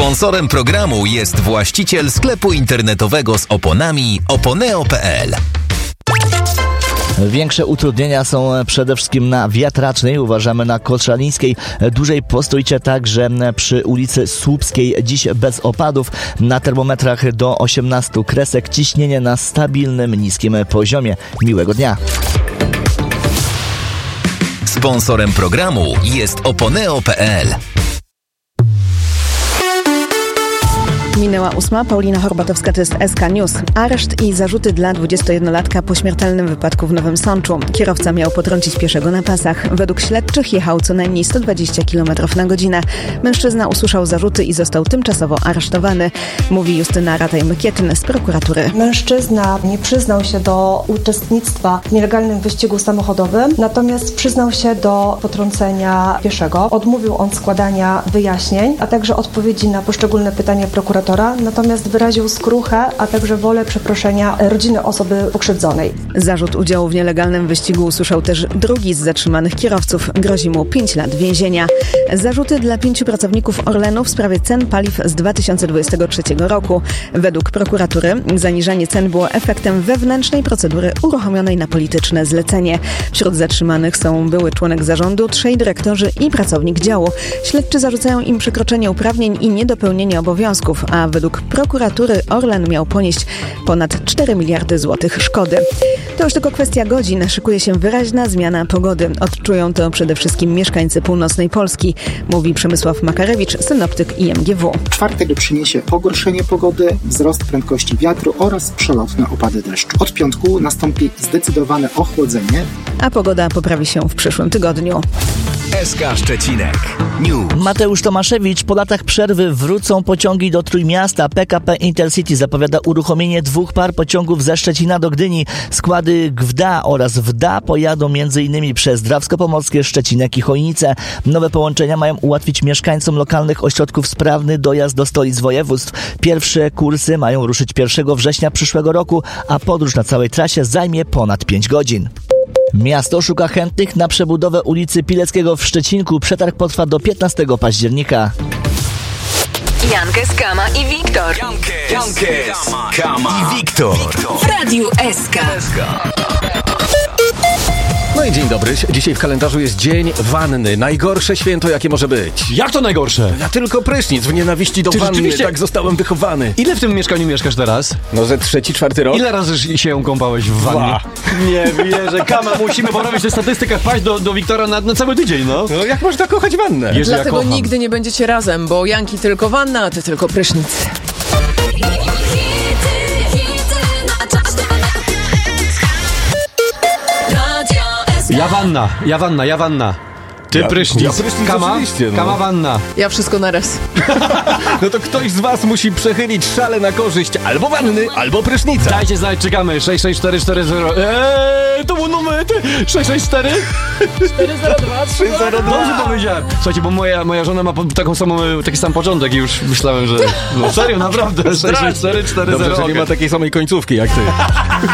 Sponsorem programu jest właściciel sklepu internetowego z oponami oponeo.pl. Większe utrudnienia są przede wszystkim na Wiatracznej, uważamy na Koszalińskiej. Dłużej postójcie także przy ulicy Słupskiej, dziś bez opadów. Na termometrach do 18 kresek, ciśnienie na stabilnym, niskim poziomie. Miłego dnia. Sponsorem programu jest oponeo.pl. Minęła 8. Paulina Horbatowska, to jest SK News. Areszt i zarzuty dla 21-latka po śmiertelnym wypadku w Nowym Sączu. Kierowca miał potrącić pieszego na pasach. Według śledczych jechał co najmniej 120 km na godzinę. Mężczyzna usłyszał zarzuty i został tymczasowo aresztowany, mówi Justyna Rataj-Mykietyn z prokuratury. Mężczyzna nie przyznał się do uczestnictwa w nielegalnym wyścigu samochodowym, natomiast przyznał się do potrącenia pieszego. Odmówił on składania wyjaśnień, a także odpowiedzi na poszczególne pytania prokuratora, natomiast wyraził skruchę, a także wolę przeproszenia rodziny osoby pokrzywdzonej. Zarzut udziału w nielegalnym wyścigu usłyszał też drugi z zatrzymanych kierowców. Grozi mu 5 lat więzienia. Zarzuty dla 5 pracowników Orlenu w sprawie cen paliw z 2023 roku. Według prokuratury zaniżanie cen było efektem wewnętrznej procedury uruchomionej na polityczne zlecenie. Wśród zatrzymanych są były członek zarządu, 3 dyrektorzy i pracownik działu. Śledczy zarzucają im przekroczenie uprawnień i niedopełnienie obowiązków, a według prokuratury Orlen miał ponieść ponad 4 miliardy złotych szkody. To już tylko kwestia godzin. Szykuje się wyraźna zmiana pogody. Odczują to przede wszystkim mieszkańcy północnej Polski, mówi Przemysław Makarewicz, synoptyk IMGW. Czwartek przyniesie pogorszenie pogody, wzrost prędkości wiatru oraz przelotne opady deszczu. Od piątku nastąpi zdecydowane ochłodzenie, A pogoda poprawi się w przyszłym tygodniu. SK Szczecinek News. Mateusz Tomaszewicz, po latach przerwy wrócą pociągi do Trójmiasta. PKP Intercity zapowiada uruchomienie 2 par pociągów ze Szczecina do Gdyni. Składy GWDA oraz WDA pojadą m.in. przez Drawsko-Pomorskie, Szczecinek i Chojnice. Nowe połączenia mają ułatwić mieszkańcom lokalnych ośrodków sprawny dojazd do stolic województw. Pierwsze kursy mają ruszyć 1 września przyszłego roku, a podróż na całej trasie zajmie ponad 5 godzin. Miasto szuka chętnych na przebudowę ulicy Pileckiego w Szczecinku. Przetarg potrwa do 15 października. Jankes, Kama i Wiktor. Jankes, Kama i Wiktor. W Radiu SK. No i dzień dobry. Dzisiaj w kalendarzu jest Dzień Wanny. Najgorsze święto, jakie może być. Jak to najgorsze? Ja tylko prysznic w nienawiści do Ty wanny. rzeczywiście- Tak zostałem wychowany. Ile w tym mieszkaniu mieszkasz teraz? No ze 3-4 rok. Ile razy się kąpałeś w wannie? Nie wierzę, Kama, musimy porobić tę statystykę, wpaść do Wiktora na cały tydzień, no. No jak można kochać wannę? Jezu, ja Dlatego kocham. nigdy nie będziecie razem, bo Janki tylko wanna, a ty tylko prysznic. Ja wanna. Ty Ja prysznic. prysznic Kama, oczywiście, no. Kama wanna. Ja wszystko naraz. No to ktoś z was musi przechylić szale na korzyść albo wanny, albo prysznica. Dajcie znać, czekamy. 66440. To był numer 664 402 302. Dobrze powiedziałem. Słuchajcie, bo moja żona ma taki sam początek i już myślałem, że... No serio, naprawdę. 66440. Dobrze, że nie ma takiej samej końcówki jak ty.